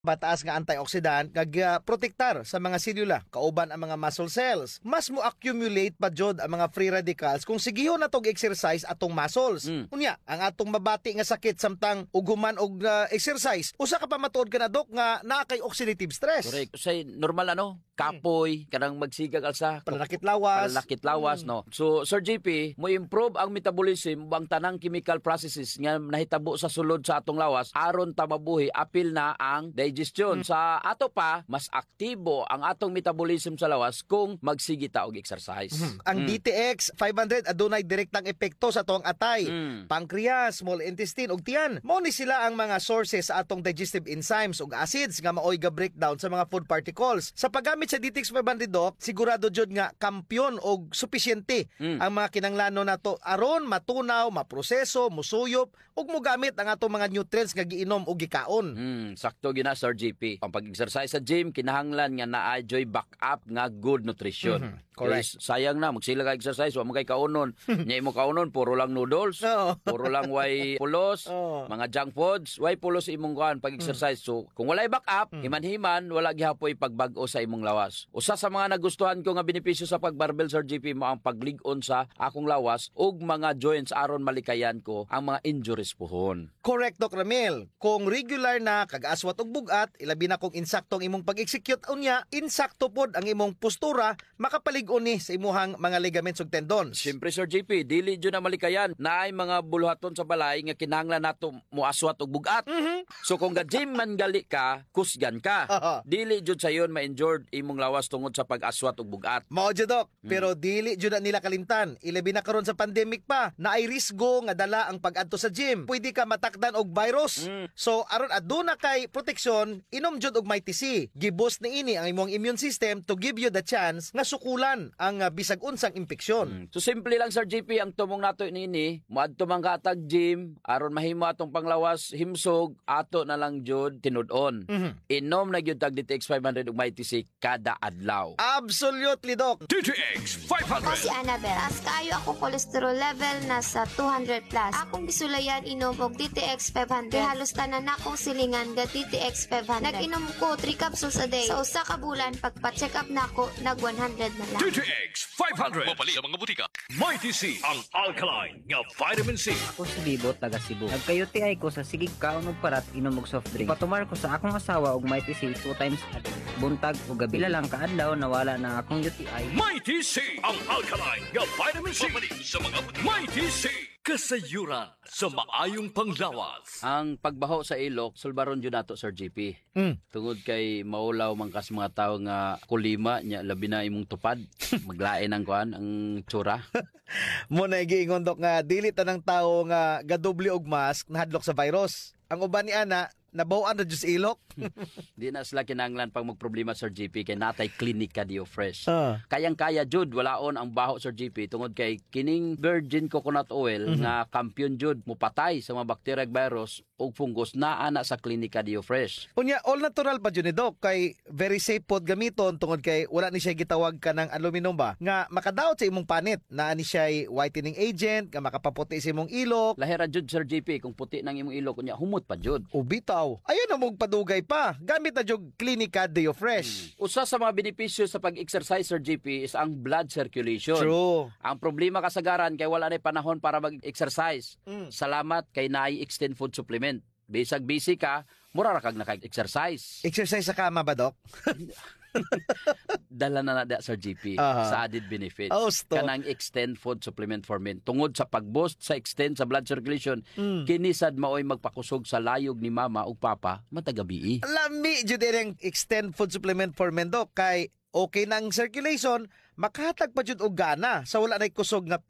Bataas nga antioxidant kag protektar sa mga selula kauban ang mga muscle cells. Mas mo accumulate pa jud ang mga free radicals kung sigihon natong exercise atong muscles. Unya, ang atong mabati nga sakit samtang uguman og exercise, usa ka pa matuod ka na dok nga naa kay oxidative stress. Correct. Say normal kapoy kanang magsigag alsa Pananakit lawas. no. So Sir JP, mo improve ang metabolism ang tanang chemical processes nga nahitabo sa sulod sa atong lawas aron ta mabuhi apil na ang digestion. Sa ato pa mas aktibo ang atong metabolism sa lawas kung magsige ta og exercise. Ang DTX 500 adunay direktang epekto sa atong atay, pancreas, small intestine ug tiyan. Mao ni sila ang mga sources sa atong digestive enzymes ug acids nga maoy ga breakdown sa mga food particles. Sa paggamit sa DTX 500 Doc, sigurado jud nga kampyon og supisyente ang mga kinahanglanon nato aron matunaw, maproseso, musuyop ug mogamit ang atong mga nutrients nga giinom ug gikaon. Sakto gina Sir JP. Ang pag-exercise sa gym kinahanglan nga naa joy backup nga good nutrition. Correct. Kaya sayang na magsila ka exercise wa mo kay kaunon. Nya imo kaunon puro lang noodles, puro lang way pulos, mga junk foods, way pulos imong kuan pag-exercise. So kung walay backup, himan-himan wala gihapoy pagbag-o sa imong lawas. Usa sa mga nagustuhan ko nga benepisyo sa pagbarbell Sir JP mo ang paglig-on sa akong lawas ug mga joints aron malikayan ko ang mga injuries pohon. Correct, Doc Ramil. Kung regular na kag-aswat og bugat, ilabi na kung insakto ang imong pag-execute unya, insakto pod ang imong postura, makapalig-on ni sa imuhang mga ligaments ug tendons. Siyempre Sir JP, dili jud na malikayan na ay mga buluhaton sa balay nga kinahanglan nato moaswat og bugat. So kung ga-gym man gali ka, kusgan ka. Dili jud sayon ma-injured imong lawas tungod sa pag-aswat og bugat. Mao jud Doc, pero dili jud na nila kalimtan. Ilabi na karon sa pandemic pa, na ay risgo nga dala ang pag-adto sa gym. Pwede ka matakdan og virus. So aron aduna kay proteksyon, inom jud og MyTC. Giboost ni ini ang imong immune system to give you the chance nga sukulan ang bisag unsang impeksyon. So simple lang Sir JP ang tumong nato nini, moadto man ka atag gym aron mahimo atong panglawas himsog ato na lang jud tinud-on. Inom na gyud tag DTX 500 ug MyTC kada adlaw. Absolutely, Doc. DTX Ako 500. si Annabel. Taas kayo ako cholesterol level nasa 200 plus. Akong bisulayan inom og DTX 500. Halos tanan akong silingan ga DTX 500. Nag-inom ko 3 capsules a day. Sa usa ka bulan pagpa-check up nako nag 100 na lang. DTX 500. Mapali sa mga butika. MyTC ang alkaline nga vitamin C. Ako si Bibo, taga Cebu. Nagka-UTI ko sa sigig kaon og parat inom og soft drink. Patumar ko sa akong asawa og MyTC 2 times a day. Buntag o gabi. Pila lang kaadlaw nawala na akong UTI. MyTC ang alkaline nga vitamin C. Mapali sa mga butika. MyTC kasayuran sa maayong panglawas. Ang pagbaho sa ilok, sulbaron jud nato Sir JP. Tungod kay maulaw man kas mga tawo nga kulima nya labi na imong tupad. Maglain ang kuan ang tsura. Mo na giingon Doc nga dili tanang tawo nga gadoble og mask nahadlok sa virus. Ang uban ni ana nabawan na jud sa ilok. Di na sila kinahanglan pag magproblema Sir JP kay natay klinika Dio Fresh. Ah. Kayang-kaya jud walaon ang baho Sir JP tungod kay kining virgin coconut oil nga kampiyon jud mupatay sa mga bacteria ug virus ug fungus naa na sa klinika Dio Fresh. Unya, all natural pa dyan ni Doc, kay very safe pod gamiton tungod kay wala ni siya gitawag ka ng aluminum ba, nga makadaot sa imong panit, na ni siya whitening agent, nga makapaputi sa imong ilok, Lahira jud Sir JP kung puti nang imong ilok kunya humot pa jud. o bitaw. Ayun na mong padugay pa, gamit na dyan Clinica Deo Fresh. Usa sa mga benepisyo sa pag-exercise Sir JP is ang blood circulation. True. Ang problema kasagaran kay wala na panahon para mag-exercise. Salamat kay naay extend food supplement. Bisag busy ka, mura ra kag naka-exercise. Exercise sa kama ba, Doc? Dala na nada Sir JP Aha. sa added benefits. Oh, stop. Kanang extend food supplement for men. Tungod sa pag-boost sa extend sa blood circulation, kinisad maoy magpakusog sa layog ni mama ug papa matagabi. Lami dyan din ang extend food supplement for men, Doc, kay okay na ang circulation, makahatag pa dyan og gana sa wala na kusog nga